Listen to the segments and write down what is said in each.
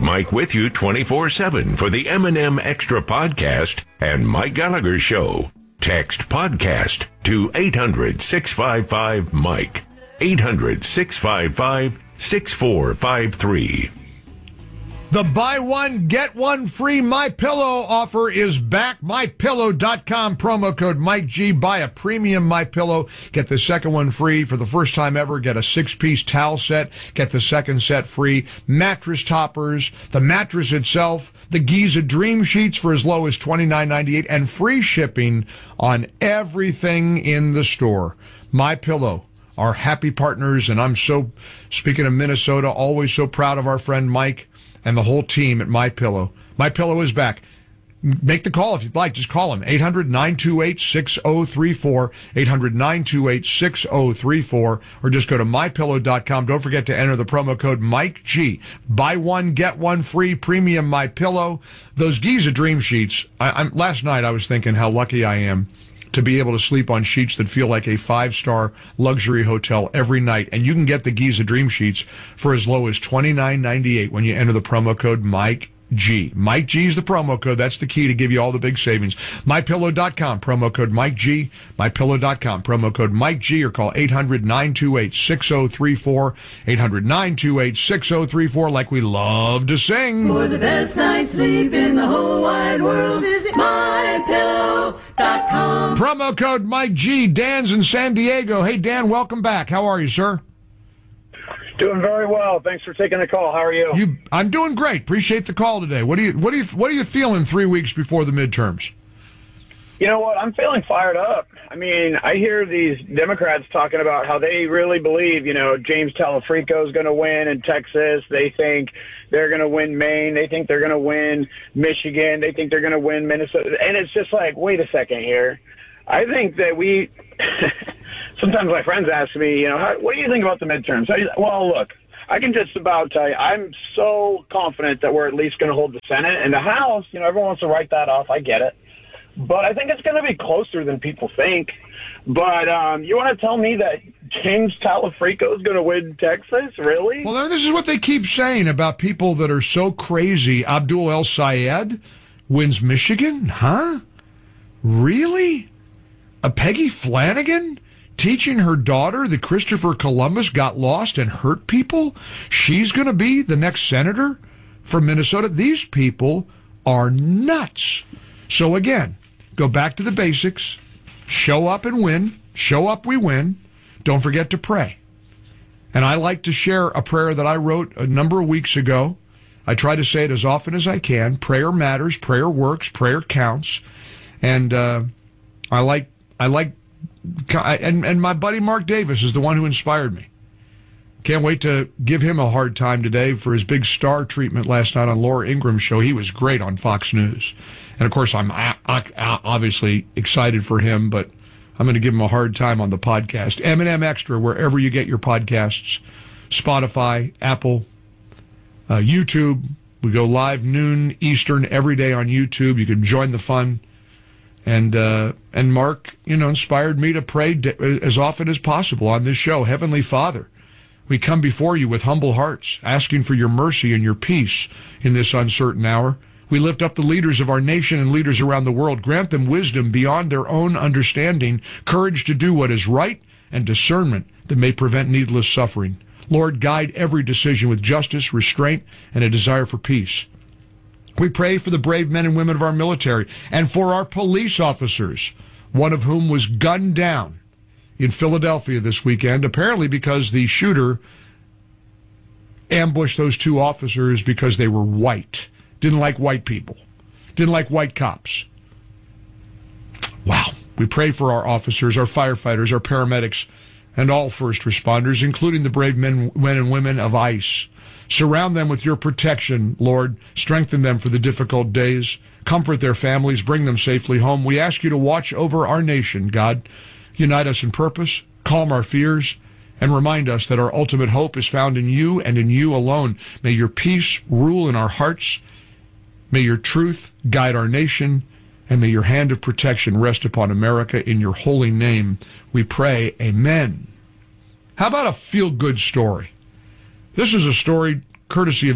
Mike with you 24/7 for the M&M Extra Podcast and Mike Gallagher Show. Text podcast to 800-655-MIKE. 800-655-6453. The buy one, get one free MyPillow offer is back. MyPillow.com, promo code Mike G. Buy a premium MyPillow. Get the second one free for the first time ever. Get a 6-piece towel set. Get the second set free. Mattress toppers, the mattress itself, the Giza Dream Sheets for as low as $29.98, and free shipping on everything in the store. MyPillow, our happy partners, and I'm so, speaking of Minnesota, always so proud of our friend Mike and the whole team at MyPillow. MyPillow is back. Make the call if you'd like. Just call them. 800-928-6034, 800-928-6034, or just go to MyPillow.com. Don't forget to enter the promo code MikeG. Buy one, get one free, premium MyPillow. Those Giza Dream Sheets, last night I was thinking how lucky I am to be able to sleep on sheets that feel like a 5-star luxury hotel every night. And you can get the Giza Dream Sheets for as low as $29.98 when you enter the promo code Mike G. Mike G is the promo code. That's the key to give you all the big savings. MyPillow.com, promo code Mike G. MyPillow.com, promo code Mike G, or call 800-928-6034. 800-928-6034, like we love to sing. For the best night's sleep in the whole wide world, visit MyPillow.com. Promo code Mike G. Dan's in San Diego. Hey, Dan, welcome back. How are you, sir? Doing very well. Thanks for taking the call. How are you? I'm doing great. Appreciate the call today. What are you feeling 3 weeks before the midterms? You know what? I'm feeling fired up. I mean, I hear these Democrats talking about how they really believe, James Talafrico is going to win in Texas. They think they're going to win Maine. They think they're going to win Michigan. They think they're going to win Minnesota. And it's just like, wait a second here. I think that sometimes my friends ask me, what do you think about the midterms? Well, look, I can just about tell you, I'm so confident that we're at least going to hold the Senate and the House. Everyone wants to write that off. I get it. But I think it's going to be closer than people think. But you want to tell me that James Talafrico is going to win Texas? Really? Well, this is what they keep saying about people that are so crazy. Abdul El Sayed wins Michigan? Huh? Really? A Peggy Flanagan teaching her daughter that Christopher Columbus got lost and hurt people? She's going to be the next senator from Minnesota? These people are nuts. So again, go back to the basics. Show up and win. Show up, we win. Don't forget to pray. And I like to share a prayer that I wrote a number of weeks ago. I try to say it as often as I can. Prayer matters. Prayer works. Prayer counts. And I like, and my buddy Mark Davis is the one who inspired me. Can't wait to give him a hard time today for his big star treatment last night on Laura Ingram's show. He was great on Fox News. And, of course, I'm obviously excited for him, but I'm going to give him a hard time on the podcast. M&M Extra, wherever you get your podcasts, Spotify, Apple, YouTube. We go live noon Eastern every day on YouTube. You can join the fun. And Mark, inspired me to pray as often as possible on this show. Heavenly Father, we come before you with humble hearts, asking for your mercy and your peace in this uncertain hour. We lift up the leaders of our nation and leaders around the world. Grant them wisdom beyond their own understanding, courage to do what is right, and discernment that may prevent needless suffering. Lord, guide every decision with justice, restraint, and a desire for peace. We pray for the brave men and women of our military and for our police officers, one of whom was gunned down in Philadelphia this weekend, apparently because the shooter ambushed those two officers because they were white. Didn't like white people. Didn't like white cops. Wow. We pray for our officers, our firefighters, our paramedics, and all first responders, including the brave men and women of ICE. Surround them with your protection, Lord. Strengthen them for the difficult days. Comfort their families. Bring them safely home. We ask you to watch over our nation, God. Unite us in purpose. Calm our fears. And remind us that our ultimate hope is found in you and in you alone. May your peace rule in our hearts. May your truth guide our nation. And may your hand of protection rest upon America. In your holy name, we pray. Amen. How about a feel-good story? This is a story courtesy of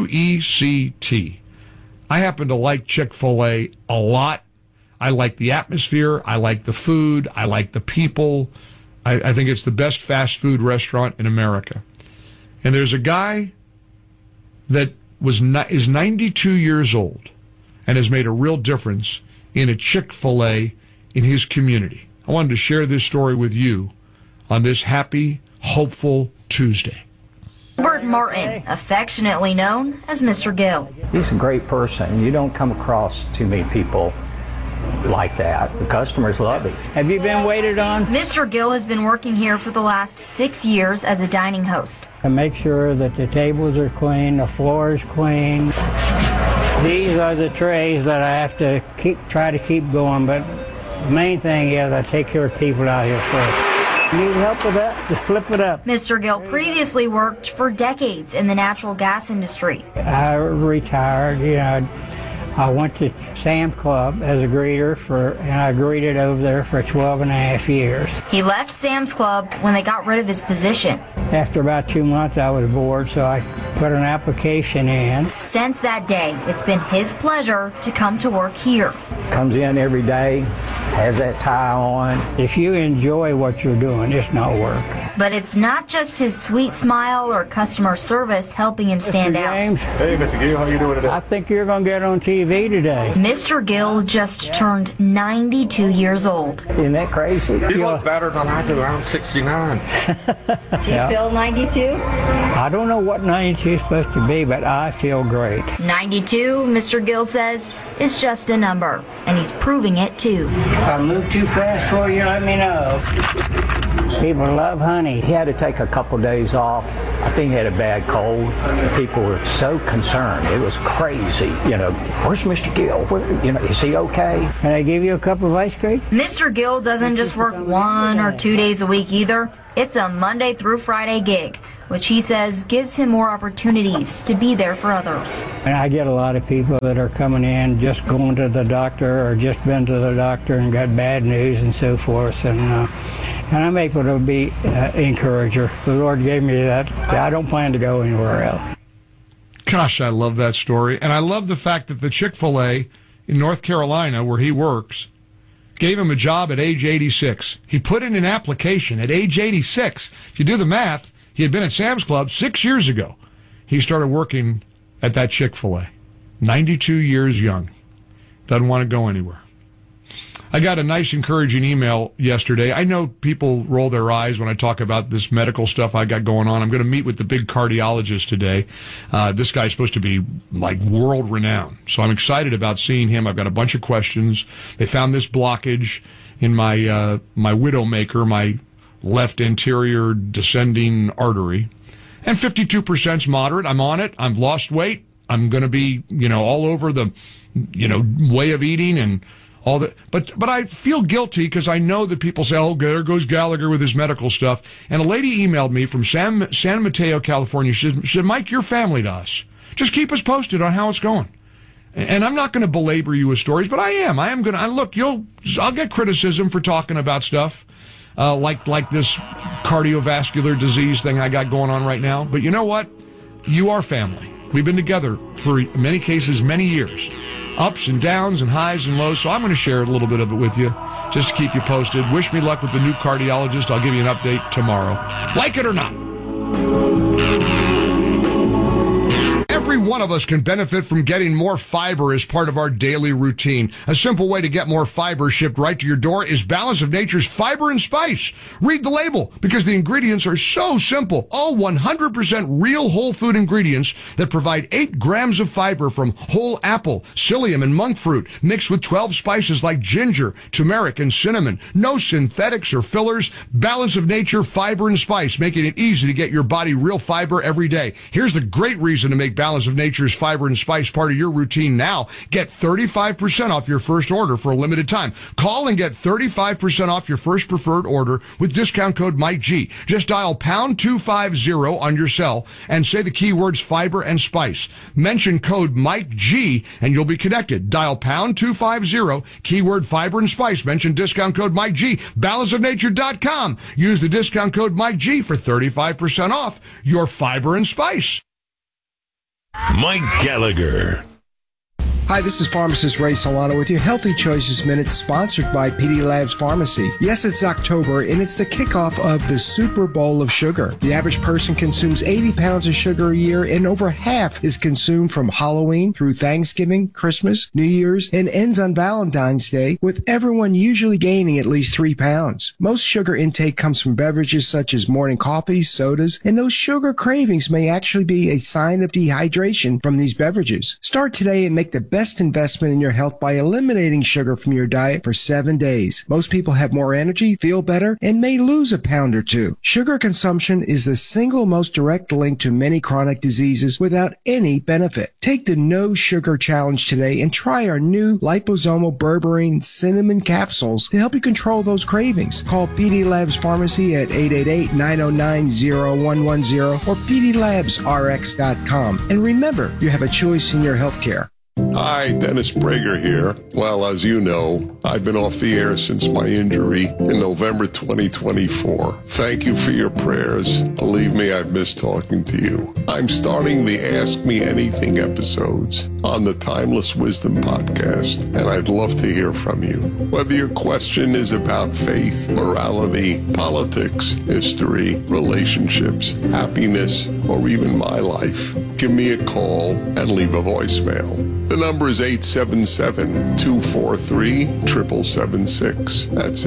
WECT. I happen to like Chick-fil-A a lot. I like the atmosphere. I like the food. I like the people. I think it's the best fast food restaurant in America. And there's a guy that is 92 years old and has made a real difference in a Chick-fil-A in his community. I wanted to share this story with you on this happy, hopeful Tuesday. Bert Martin, affectionately known as Mr. Gill. He's a great person. You don't come across too many people like that. The customers love it. Have you been waited on? Mr. Gill has been working here for the last 6 years as a dining host. To make sure that the tables are clean, the floor is clean. These are the trays that I have to try to keep going, but the main thing is I take care of people out here first. Need help with that? Just flip it up. Mr. Gill previously worked for decades in the natural gas industry. I retired, I went to Sam's Club as a greeter and I greeted over there for 12 and a half years. He left Sam's Club when they got rid of his position. After about 2 months, I was bored, so I put an application in. Since that day, it's been his pleasure to come to work here. Comes in every day, has that tie on. If you enjoy what you're doing, it's not work. But it's not just his sweet smile or customer service helping him stand out. Hey, Mr. Gill, how you doing today? I think you're going to get on TV today. Mr. Gill just turned 92 years old. Isn't that crazy? You look better than I do. I'm 69. Do you feel 92? I don't know what 92 is supposed to be, but I feel great. 92, Mr. Gill says, is just a number, and he's proving it too. If I move too fast for you, let me know. People love honey. He had to take a couple days off. I think he had a bad cold. People were so concerned. It was crazy. Where's Mr. Gill? Is he okay? Can I give you a cup of ice cream? Mr. Gill doesn't just work 1 or 2 days a week either. It's a Monday through Friday gig, which he says gives him more opportunities to be there for others. And I get a lot of people that are coming in just going to the doctor or just been to the doctor and got bad news and so forth. And I'm able to be an encourager. The Lord gave me that. I don't plan to go anywhere else. Gosh, I love that story. And I love the fact that the Chick-fil-A in North Carolina, where he works, gave him a job at age 86. He put in an application at age 86. If you do the math, he had been at Sam's Club 6 years ago. He started working at that Chick-fil-A. 92 years young. Doesn't want to go anywhere. I got a nice, encouraging email yesterday. I know people roll their eyes when I talk about this medical stuff I got going on. I'm going to meet with the big cardiologist today. This guy's supposed to be like world renowned. So I'm excited about seeing him. I've got a bunch of questions. They found this blockage in my widowmaker, my left anterior descending artery. And 52%'s moderate. I'm on it. I've lost weight. I'm going to be, all over the, way of eating and all that. But I feel guilty because I know that people say, oh, there goes Gallagher with his medical stuff. And a lady emailed me from San Mateo, California. She said, Mike, you're family to us. Just keep us posted on how it's going. And I'm not going to belabor you with stories, but I am going to, look, I'll get criticism for talking about stuff. Like this cardiovascular disease thing I got going on right now. But you know what? You are family. We've been together for, in many cases, many years. Ups and downs and highs and lows. So I'm going to share a little bit of it with you just to keep you posted. Wish me luck with the new cardiologist. I'll give you an update tomorrow. Like it or not. Every one of us can benefit from getting more fiber as part of our daily routine. A simple way to get more fiber shipped right to your door is Balance of Nature's Fiber and Spice. Read the label because the ingredients are so simple. All 100% real whole food ingredients that provide 8 grams of fiber from whole apple, psyllium, and monk fruit, mixed with 12 spices like ginger, turmeric, and cinnamon. No synthetics or fillers. Balance of Nature Fiber and Spice, making it easy to get your body real fiber every day. Here's the great reason to make Balance of Nature's Fiber and Spice part of your routine now. Get 35% off your first order for a limited time. Call and get 35% off your first preferred order with discount code MikeG. Just dial pound 250 on your cell and say the keywords fiber and spice. Mention code MikeG and you'll be connected. Dial pound 250, keyword fiber and spice. Mention discount code MikeG. Balanceofnature.com. Use the discount code MikeG for 35% off your fiber and spice. Mike Gallagher. Hi, this is pharmacist Ray Solano with your Healthy Choices Minute, sponsored by PD Labs Pharmacy. Yes, it's October, and it's the kickoff of the Super Bowl of sugar. The average person consumes 80 pounds of sugar a year, and over half is consumed from Halloween through Thanksgiving, Christmas, New Year's, and ends on Valentine's Day, with everyone usually gaining at least 3 pounds. Most sugar intake comes from beverages such as morning coffees, sodas, and those sugar cravings may actually be a sign of dehydration from these beverages. Start today and make the best investment in your health by eliminating sugar from your diet for 7 days. Most people have more energy, feel better, and may lose a pound or two. Sugar consumption is the single most direct link to many chronic diseases without any benefit. Take the No Sugar Challenge today and try our new liposomal berberine cinnamon capsules to help you control those cravings. Call PD Labs Pharmacy at 888-909-0110 or pdlabsrx.com. And remember, you have a choice in your health care. Hi, Dennis Prager here. Well, as you know, I've been off the air since my injury in November 2024. Thank you for your prayers. Believe me, I've missed talking to you. I'm starting the Ask Me Anything episodes on the Timeless Wisdom podcast, and I'd love to hear from you. Whether your question is about faith, morality, politics, history, relationships, happiness, or even my life, give me a call and leave a voicemail. The number is 877-243-7776. That's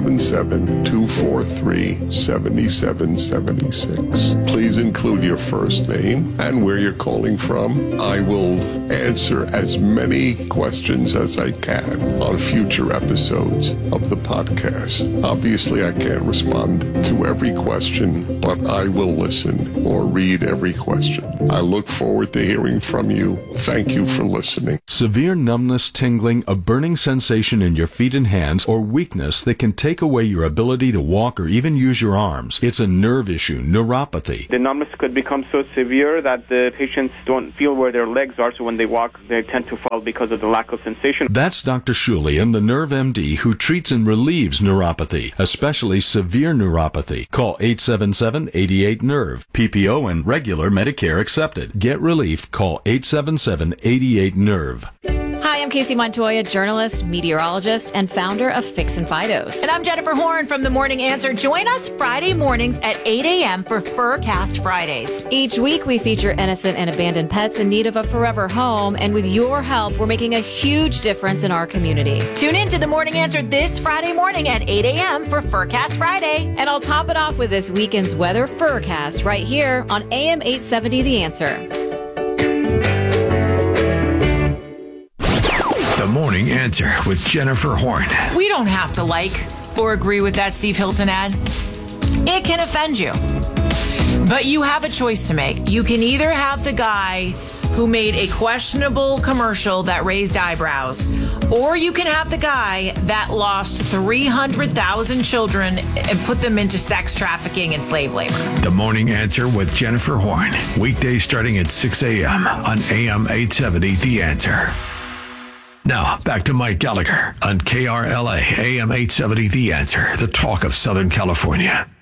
877-243-7776. Please include your first name and where you're calling from. I will answer as many questions as I can on future episodes of the podcast. Obviously, I can't respond to every question, but I will listen or read every question. I look forward to hearing from you. Thank you for listening. Severe numbness, tingling, a burning sensation in your feet and hands, or weakness that can take away your ability to walk or even use your arms. It's a nerve issue, neuropathy. The numbness could become so severe that the patients don't feel where their legs are, so when they walk, they tend to fall because of the lack of sensation. That's Dr. Shulian, the Nerve MD, who treats and relieves neuropathy, especially severe neuropathy. Call 877-88-NERVE. PPO and regular Medicare accepted. Get relief. Call 877-88-NERVE. Hi, I'm Casey Montoya, journalist, meteorologist, and founder of Fix and Fidos. And I'm Jennifer Horn from The Morning Answer. Join us Friday mornings at 8 a.m. for Furcast Fridays. Each week, we feature innocent and abandoned pets in need of a forever home. And with your help, we're making a huge difference in our community. Tune in to The Morning Answer this Friday morning at 8 a.m. for Furcast Friday. And I'll top it off with this weekend's weather Furcast right here on AM 870 The Answer. The Morning Answer with Jennifer Horn. We don't have to like or agree with that Steve Hilton ad. It can offend you. But you have a choice to make. You can either have the guy who made a questionable commercial that raised eyebrows, or you can have the guy that lost 300,000 children and put them into sex trafficking and slave labor. The Morning Answer with Jennifer Horn. Weekdays starting at 6 a.m. on AM 870 The Answer. Now, back to Mike Gallagher on KRLA AM 870 The Answer, the talk of Southern California.